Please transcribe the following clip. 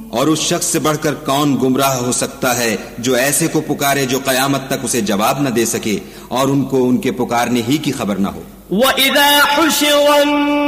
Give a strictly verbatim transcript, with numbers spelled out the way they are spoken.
और उस शख्स से बढ़कर कौन गुमराह हो सकता है जो ऐसे को पुकारे जो कयामत तक उसे जवाब न दे सके और उनको उनके पुकारने ही की खबर न हो।